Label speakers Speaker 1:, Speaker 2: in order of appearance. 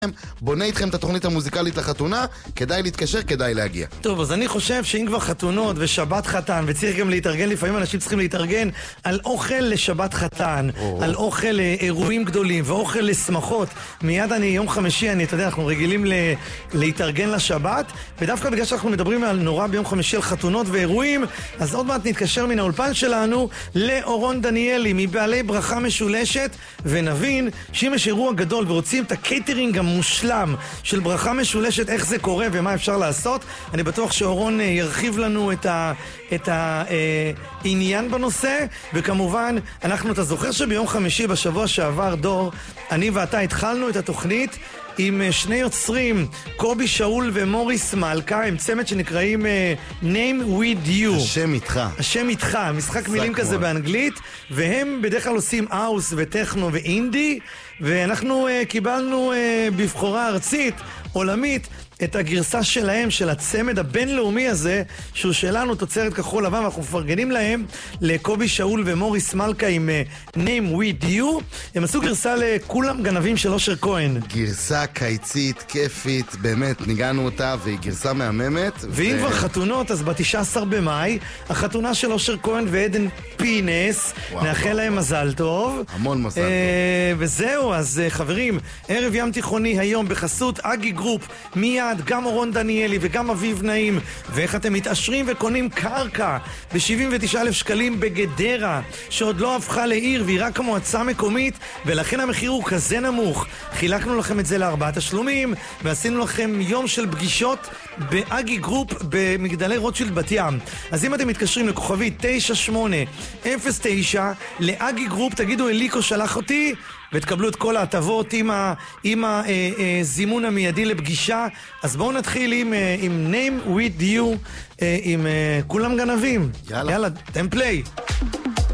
Speaker 1: בונה איתכם את התוכנית המוזיקלית לחתונה, כדאי להתקשר, כדאי להגיע.
Speaker 2: טוב, אז אני חושב שאם כבר חתונות ושבת חתן, וצריך גם להתארגן, לפעמים אנשים צריכים להתארגן על אוכל לשבת חתן, על אוכל אירועים גדולים, ואוכל לשמחות. מיד יום חמישי, אתה יודע, אנחנו רגילים להתארגן לשבת, ודווקא בגלל שאנחנו מדברים על נורא ביום חמישי על חתונות ואירועים, אז עוד מעט נתקשר מן האולפן שלנו לאורון דניאלי, מבעלי ברכה משולשת, ונבין שאם יש אירוע גדול ורוצים את הקייטרינג המושלם של ברכה משולשת, איך זה קורה ומה אפשר לעשות, אני בטוח שאורון ירחיב לנו את העניין בנושא. וכמובן, אתה זוכר שביום חמישי בשבוע שעבר, דור, אני ואתה התחלנו את התוכנית עם שני יוצרים, קובי שאול ומוריס מלכה, עם צמד שנקראים Name With You.
Speaker 1: השם איתך.
Speaker 2: השם איתך, משחק מילים כזה באנגלית, והם בדרך כלל עושים אאוס וטכנו ואינדי, ואנחנו קיבלנו בבחורה ארצית, עולמית, את הגרסה שלהם, של הצמד הבינלאומי הזה, שהוא שלנו, תוצרת כחול לבן, ואנחנו מפרגנים להם, לקובי שאול ומוריס מלכה עם Name With You. הם עשו גרסה לכולם גנבים של אושר כהן.
Speaker 1: גרסה קיצית, כיפית, באמת, ניגענו אותה, והיא גרסה מהממת.
Speaker 2: ואם כבר חתונות, אז ב-19 במאי, החתונה של אושר כהן ועדן פינס, נאחל להם מזל טוב.
Speaker 1: המון מזל טוב.
Speaker 2: וזהו, אז חברים, ערב ים תיכוני היום בחסות אגי גרופ, מיד גם אורון דניאלי וגם אביב נעים. ואיך אתם מתעשרים וקונים קרקע ב-79,000 שקלים בגדרה, שעוד לא הפכה לעיר והיא רק המועצה מקומית, ולכן המחיר הוא כזה נמוך. חילקנו לכם את זה ל4 תשלומים, ועשינו לכם יום של פגישות באגי גרופ במגדלי רוטשילד בת ים. אז אם אתם מתקשרים לכוכבי 9809 לאגי גרופ, תגידו אליקו שלח אותי, ותקבלו את כל ההטבות עם הזימון המיידי לפגישה. אז בואו נתחיל עם Name With You, עם כולם גנבים. יאללה, תן פליי.